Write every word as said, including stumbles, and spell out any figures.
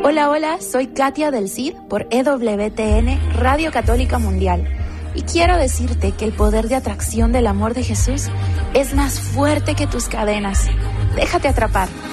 Hola, hola, soy Katia del Cid por E W T N, Radio Católica Mundial. Y quiero decirte que el poder de atracción del amor de Jesús es más fuerte que tus cadenas. Déjate atrapar.